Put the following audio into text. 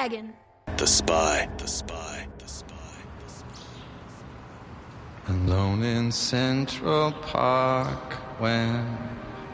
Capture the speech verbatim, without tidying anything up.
dragon. The spy, the spy, the spy, the spy. Alone in Central Park when